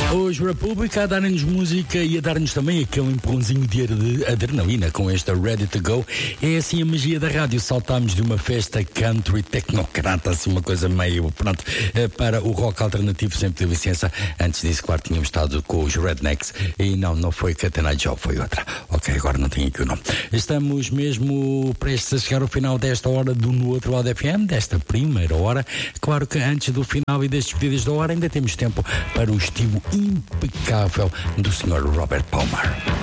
Os República a dar-nos música e a dar-nos também aquele empurrãozinho de adrenalina com esta Ready to Go. É assim a magia da rádio. Saltámos de uma festa country tecnocrata, assim uma coisa meio, pronto, para o rock alternativo sempre de licença. Antes disso, claro, tínhamos estado com os Rednecks e não foi Catenay Joe, foi outra. Ok, agora não tenho aqui o nome. Estamos mesmo prestes a chegar ao final desta hora do No Outro Lado FM, desta primeira hora. Claro que antes do final e das despedidas da hora ainda temos tempo para o estilo impecável do Sr. Robert Palmer.